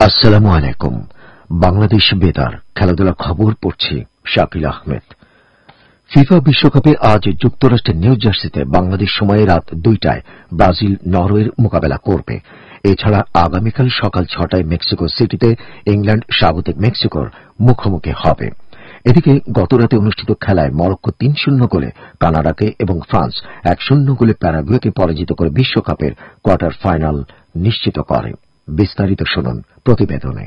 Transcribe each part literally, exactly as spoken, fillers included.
আসসালামু আলাইকুম। বাংলাদেশ বেতার খেলাধুলার খবর পড়ছি শাকিল আহমেদ। ফিফা বিশ্বকাপে আজ যুক্তরাষ্ট্রের নিউ জার্সিতে বাংলাদেশ সময়ে রাত দুইটায় ব্রাজিল নরওয়ের মোকাবেলা করবে। এছাড়া আগামীকাল সকাল ছটায় মেক্সিকো সিটিতে ইংল্যান্ড স্বাগতিক মেক্সিকোর মুখোমুখি হবে। এদিকে গতরাতে অনুষ্ঠিত খেলায় মরক্কো তিন শূন্য গোলে কানাডাকে এবং ফ্রান্স এক শূন্য গোলে প্যারাগুয়েকে পরাজিত করে বিশ্বকাপের কোয়ার্টার ফাইনাল নিশ্চিত করে। বিস্তারিত শুনুন প্রতিবেদনে।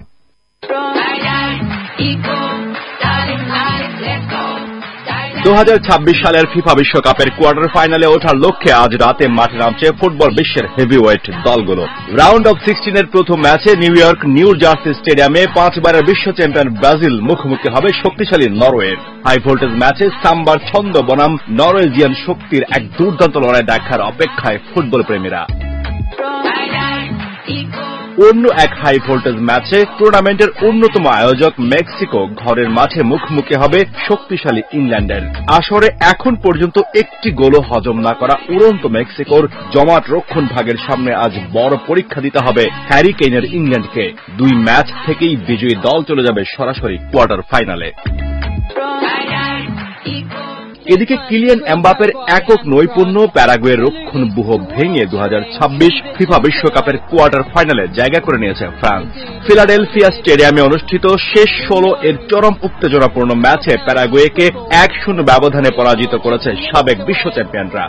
দু হাজার ছাব্বিশ সালের ফিফা বিশ্বকাপের কোয়ার্টার ফাইনালে ওঠার লক্ষ্যে আজ রাতে মাঠে নামছে ফুটবল বিশ্বের হেভিওয়েট দলগুলো। রাউন্ড অব সিক্সটিনের প্রথম ম্যাচে নিউ ইয়র্ক নিউ জার্সি স্টেডিয়ামে পাঁচবারের বিশ্ব চ্যাম্পিয়ন ব্রাজিল মুখোমুখি হবে শক্তিশালী নরওয়ের। হাই ভোল্টেজ ম্যাচে সাম্বার ছন্দ বনাম নরওয়েজিয়ান শক্তির এক দুর্দান্ত লড়াই দেখার অপেক্ষায় ফুটবল প্রেমীরা। অন্য এক হাই ভোল্টেজ ম্যাচে টুর্নামেন্টের অন্যতম আয়োজক মেক্সিকো ঘরের মাঠে মুখোমুখি হবে শক্তিশালী ইংল্যান্ডের। আসরে এখন পর্যন্ত একটি গোলও হজম না করা উড়ন্ত মেক্সিকোর জমাট রক্ষণ ভাগের সামনে আজ বড় পরীক্ষা দিতে হবে হ্যারি কেইনের ইংল্যান্ডকে। দুই ম্যাচ থেকেই বিজয়ী দল চলে যাবে সরাসরি কোয়ার্টার ফাইনালে। এদিকে কিলিয়ান এমবাপের একক নৈপুণ্য প্যারাগুয়ের রক্ষণব্যূহ ভেঙে দু হাজার ছাব্বিশ ফিফা বিশ্বকাপের কোয়ার্টার ফাইনালে জায়গা করে নিয়েছে ফ্রান্স। ফিলাডেলফিয়া স্টেডিয়ামে অনুষ্ঠিত শেষ ষোলো এর চরম উত্তেজনাপূর্ণ ম্যাচে প্যারাগুয়েকে এক শূন্য ব্যবধানে পরাজিত করেছে সাবেক বিশ্ব চ্যাম্পিয়নরা।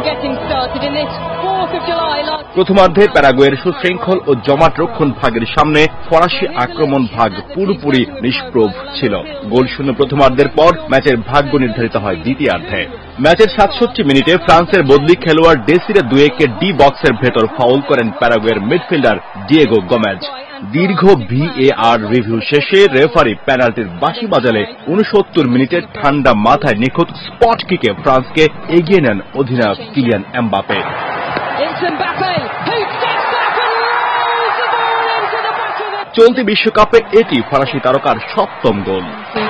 প্রথমার্ধে প্যারাগুয়ের সুশৃঙ্খল ও জমাট রক্ষণ ভাগের সামনে ফরাসি আক্রমণ ভাগ পুরোপুরি নিষ্প্রভ ছিল। গোলশূন্য প্রথমার্ধের পর ম্যাচের ভাগ্য নির্ধারিত হয় দ্বিতীয়ার্ধে। ম্যাচের সাতষট্টি মিনিটে ফ্রান্সের বদলি খেলোয়াড় ডেসিরে দুয়েকে ডি বক্সের ভেতর ফাউল করেন প্যারাগুয়ের মিডফিল্ডার ডিয়েগো গোমেজ। দীর্ঘ ভিএআর রিভিউ শেষে রেফারি পেনাল্টির বাঁশি বাজালে ঊনসত্তর মিনিটে ঠান্ডা মাথায় নিখুঁত স্পট কিকে ফ্রান্সকে এগিয়ে নেন অধিনায়ক কিলিয়ান এমবাপে। চলতি বিশ্বকাপে এটি ফরাসি তারকার সপ্তম গোল।